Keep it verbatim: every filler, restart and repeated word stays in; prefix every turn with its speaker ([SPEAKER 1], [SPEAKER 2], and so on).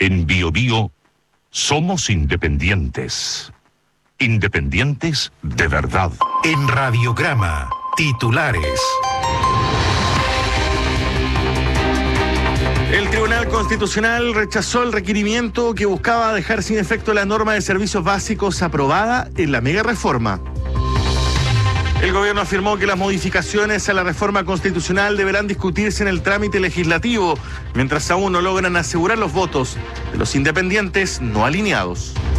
[SPEAKER 1] En Bio Bio somos independientes. Independientes de verdad.
[SPEAKER 2] En Radiograma, titulares.
[SPEAKER 3] El Tribunal Constitucional rechazó el requerimiento que buscaba dejar sin efecto la norma de servicios básicos aprobada en la mega reforma. El gobierno afirmó que las modificaciones a la reforma constitucional deberán discutirse en el trámite legislativo, mientras aún no logran asegurar los votos de los independientes no alineados.